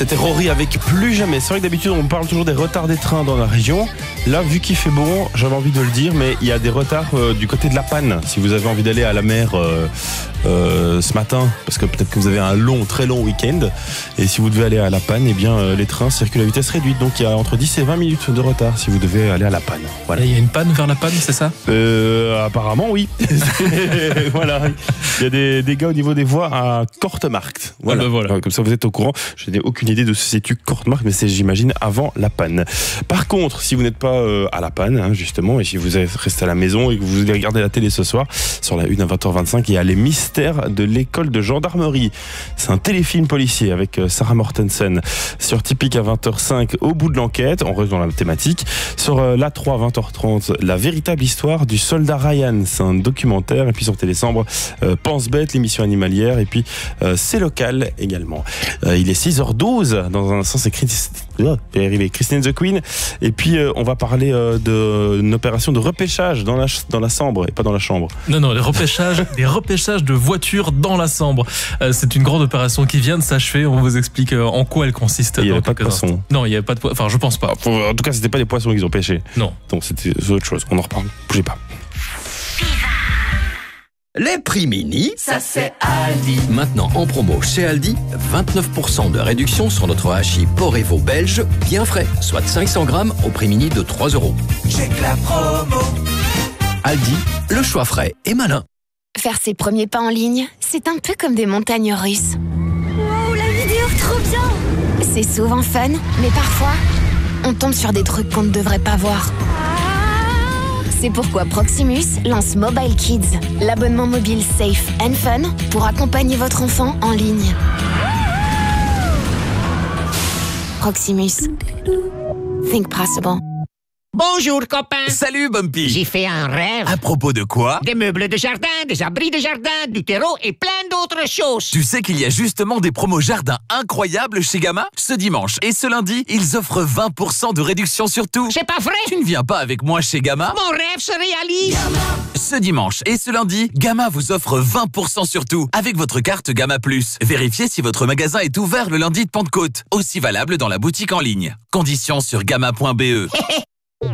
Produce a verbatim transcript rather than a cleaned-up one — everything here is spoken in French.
C'était Rory avec Plus Jamais. C'est vrai que d'habitude on parle toujours des retards des trains dans la région. Là, vu qu'il fait bon, j'avais envie de le dire, mais il y a des retards euh, du côté de La Panne. Si vous avez envie d'aller à la mer euh, euh, ce matin, parce que peut-être que vous avez un long, très long week-end, et si vous devez aller à La Panne, eh bien euh, les trains circulent à vitesse réduite. Donc il y a entre dix et vingt minutes de retard si vous devez aller à La Panne. Voilà. Et il y a une panne vers La Panne, c'est ça? euh, Apparemment, oui. Voilà. Il y a des dégâts au niveau des voies à Kortemarkt. Voilà. Ah ben voilà. Comme ça, vous êtes au courant. Je n'ai aucune idée de ce que se situe Kortemarkt, mais c'est, j'imagine, avant La Panne. Par contre, si vous n'êtes pas euh, à La Panne, hein, justement, et si vous êtes resté à la maison et que vous voulez regarder la télé ce soir, sur la une à vingt heures vingt-cinq, il y a Les Mystères de l'école de gendarmerie. C'est un téléfilm policier avec euh, Sarah Mortensen. Sur Typique à vingt heures cinq, Au bout de l'enquête, on reste dans la thématique. Sur euh, l'A trois à vingt heures trente, La véritable histoire du soldat Ryan. C'est un documentaire. Et puis sur Télésambre, euh, Pense Bête, l'émission animalière. Et puis euh, C'est local également. Euh, il est six heures douze. Dans un instant, c'est Christine the Queen. Et puis euh, on va parler euh, d'une opération de repêchage dans la, dans la Sambre et pas dans la chambre. Non, non, les repêchages, les repêchages de voitures dans la Sambre. Euh, c'est une grande opération qui vient de s'achever. On vous explique euh, en quoi elle consiste. Il n'y dans avait pas de quelques poissons. instants. Non, il n'y avait pas de poissons. Enfin, je pense pas. En tout cas, c'était pas des poissons qu'ils ont pêchés. Non. Donc c'était autre chose. On en reparle. Bougez pas. Les prix mini, ça c'est Aldi. Maintenant en promo chez Aldi, vingt-neuf pour cent de réduction sur notre hachis Porc-Évo belge, bien frais, soit cinq cents grammes au prix mini de trois euros. Check la promo. Aldi, le choix frais et malin. Faire ses premiers pas en ligne, c'est un peu comme des montagnes russes. Wow, la vidéo trop bien! C'est souvent fun, mais parfois, on tombe sur des trucs qu'on ne devrait pas voir. C'est pourquoi Proximus lance Mobile Kids, l'abonnement mobile safe and fun pour accompagner votre enfant en ligne. Proximus. Think possible. Bonjour copains. Salut Bumpy. J'ai fait un rêve. À propos de quoi? Des meubles de jardin, des abris de jardin, du terreau et plein d'autres choses. Tu sais qu'il y a justement des promos jardin incroyables chez Gamma? Ce dimanche et ce lundi, ils offrent vingt pour cent de réduction sur tout. C'est pas vrai? Tu ne viens pas avec moi chez Gamma? Mon rêve se réalise. Gamma. Ce dimanche et ce lundi, Gamma vous offre vingt pour cent sur tout avec votre carte Gamma Plus. Vérifiez si votre magasin est ouvert le lundi de Pentecôte. Aussi valable dans la boutique en ligne. Conditions sur gamma point b e.